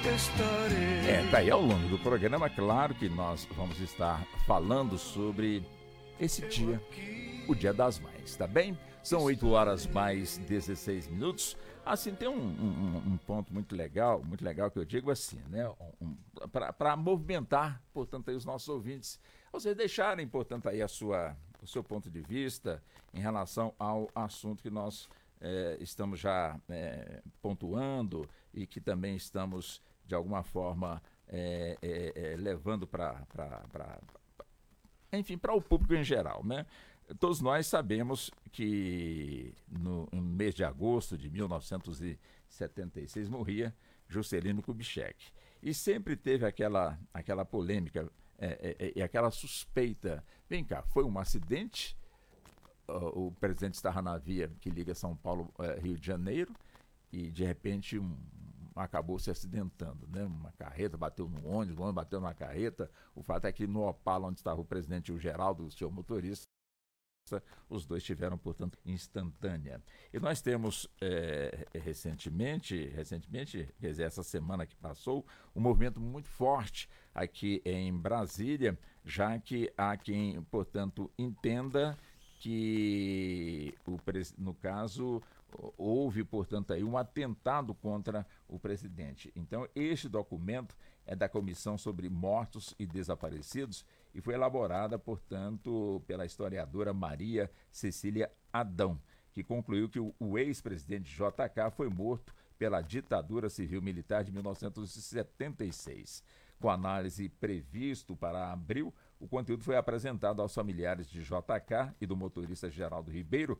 Tá aí ao longo do programa, claro que nós vamos estar falando sobre esse dia, o Dia das Mães, tá bem? São 8 horas mais 16 minutos. Assim, tem um ponto muito legal que eu digo assim, né? Para movimentar, portanto, aí os nossos ouvintes, vocês deixarem, portanto, aí o seu ponto de vista em relação ao assunto que nós estamos já pontuando e que também estamos, de alguma forma, levando enfim, para o público em geral, né? Todos nós sabemos que no mês de agosto de 1976 morria Juscelino Kubitschek. E sempre teve aquela polêmica e aquela suspeita. Vem cá, foi um acidente? O presidente estava na via que liga São Paulo, Rio de Janeiro, e de repente acabou se acidentando, né? Uma carreta bateu no ônibus, o ônibus bateu na carreta. O fato é que no Opala, onde estava o presidente e o Geraldo, o seu motorista, os dois tiveram, portanto, instantânea. E nós temos recentemente, quer dizer, essa semana que passou, um movimento muito forte aqui em Brasília, já que há quem, portanto, entenda que, no caso, houve, portanto, aí um atentado contra o presidente. Então, este documento é da Comissão sobre Mortos e Desaparecidos e foi elaborada, portanto, pela historiadora Maria Cecília Adão, que concluiu que o ex-presidente JK foi morto pela ditadura civil-militar de 1976. Com análise previsto para abril, o conteúdo foi apresentado aos familiares de JK e do motorista Geraldo Ribeiro